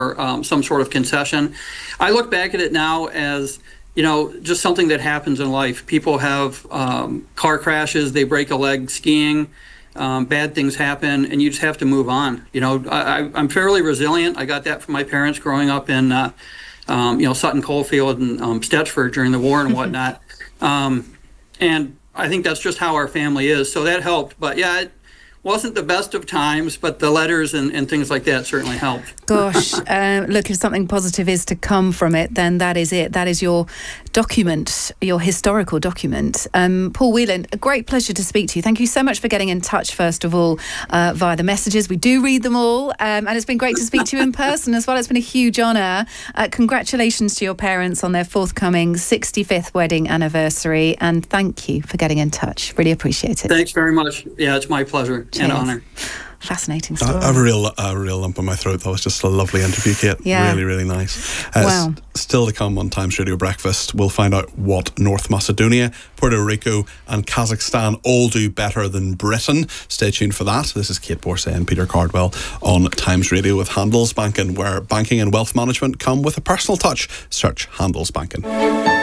some sort of concession. I look back at it now as, just something that happens in life. People have car crashes, they break a leg skiing, bad things happen, and you just have to move on. I'm fairly resilient. I got that from my parents growing up in, Sutton Coldfield and Stetchford during the war and whatnot. And I think that's just how our family is. So that helped. But yeah, it wasn't the best of times, but the letters and things like that certainly helped. Gosh, look, if something positive is to come from it, then that is it. That is your document, your historical document. Paul Whelan, a great pleasure to speak to you. Thank you so much for getting in touch, first of all, via the messages. We do read them all, and it's been great to speak to you in person as well. It's been a huge honour. Congratulations to your parents on their forthcoming 65th wedding anniversary, and thank you for getting in touch. Really appreciate it. Thanks very much. Yeah, it's my pleasure. Cheers. And honour. Fascinating story. I have a real lump in my throat. That was just a lovely interview, Kate. Yeah. Really, really nice. Wow. Still to come on Times Radio Breakfast, we'll find out what North Macedonia, Puerto Rico and Kazakhstan all do better than Britain. Stay tuned for that. This is Kate Borsay and Peter Cardwell on Times Radio with Handelsbanken, where banking and wealth management come with a personal touch. Search Handelsbanken.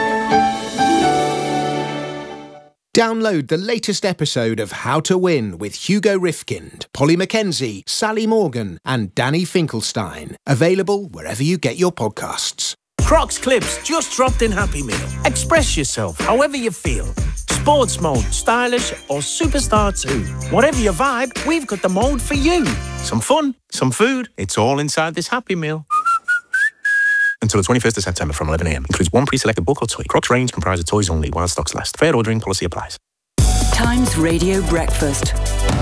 Download the latest episode of How to Win with Hugo Rifkind, Polly Mackenzie, Sally Morgan and Danny Finkelstein. Available wherever you get your podcasts. Crocs Clips just dropped in Happy Meal. Express yourself however you feel. Sports mode, stylish or superstar too. Whatever your vibe, we've got the mode for you. Some fun, some food, it's all inside this Happy Meal. Until the 21st of September from 11 a.m. Includes one pre-selected book or toy. Crocs range comprises toys only while stocks last. Fair ordering policy applies. Times Radio Breakfast.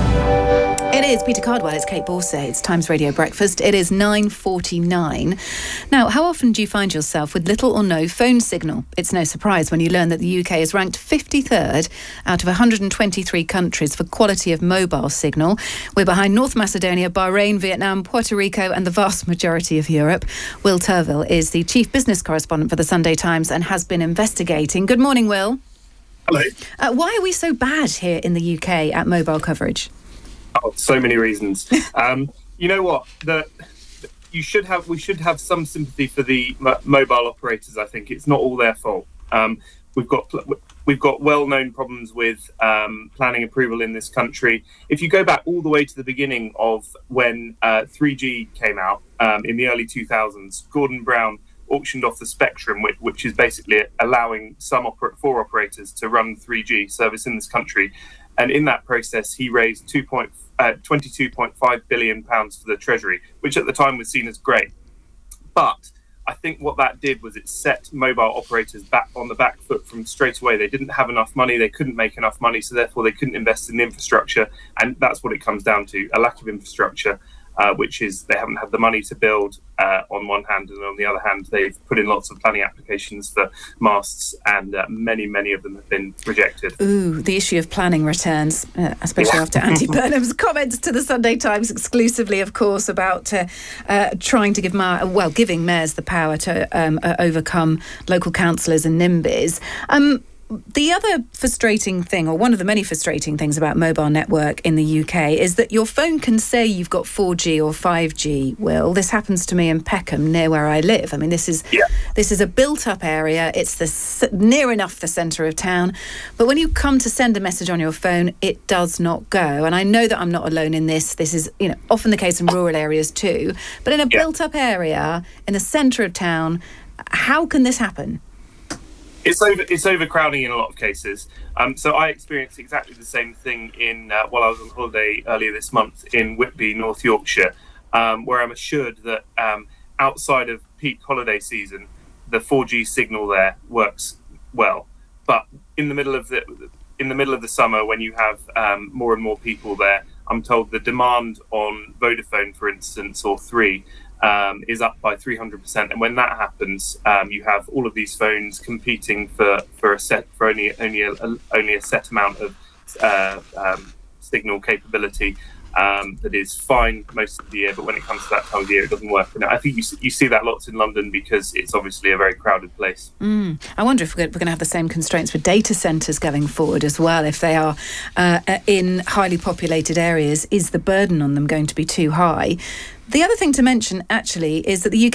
It is Peter Cardwell, it's Kate Borsay, it's Times Radio Breakfast. It is 9:49. Now, how often do you find yourself with little or no phone signal? It's no surprise when you learn that the UK is ranked 53rd out of 123 countries for quality of mobile signal. We're behind North Macedonia, Bahrain, Vietnam, Puerto Rico and the vast majority of Europe. Will Turville is the chief business correspondent for the Sunday Times and has been investigating. Good morning, Will. Hello. Why are we so bad here in the UK at mobile coverage? Oh, so many reasons. You know what? We should have some sympathy for the mobile operators. I think it's not all their fault. We've got well-known problems with planning approval in this country. If you go back all the way to the beginning of when 3G came out in the early 2000s, Gordon Brown auctioned off the spectrum, which is basically allowing four operators to run 3G service in this country. And in that process, he raised £22.5 billion for the Treasury, which at the time was seen as great. But I think what that did was it set mobile operators back on the back foot from straight away. They didn't have enough money, they couldn't make enough money, so therefore they couldn't invest in the infrastructure. And that's what it comes down to, a lack of infrastructure, which is they haven't had the money to build on one hand, and on the other hand, they've put in lots of planning applications for masts, and many of them have been rejected. Ooh, the issue of planning returns, especially after Andy Burnham's comments to the Sunday Times exclusively, of course, about trying to giving mayors the power to overcome local councillors and NIMBYs. The other frustrating thing, or one of the many frustrating things about mobile network in the UK is that your phone can say you've got 4G or 5G, Will. This happens to me in Peckham, near where I live. I mean, this is a built-up area. It's near enough the centre of town. But when you come to send a message on your phone, it does not go. And I know that I'm not alone in this. This is, often the case in rural areas too. But in a built-up area, in the centre of town, how can this happen? It's overcrowding in a lot of cases. So I experienced exactly the same thing while I was on holiday earlier this month in Whitby, North Yorkshire, where I'm assured that outside of peak holiday season, the 4G signal there works well. But in the middle of the summer, when you have more and more people there, I'm told the demand on Vodafone, for instance, or Three, is up by 300%, and when that happens, you have all of these phones competing for only a set amount of signal capability that is fine most of the year, but when it comes to that time of the year, it doesn't work. And I think you see that lots in London because it's obviously a very crowded place. I wonder if we're going to have the same constraints for data centres going forward as well. If they are in highly populated areas, is the burden on them going to be too high? The other thing to mention, actually, is that the UK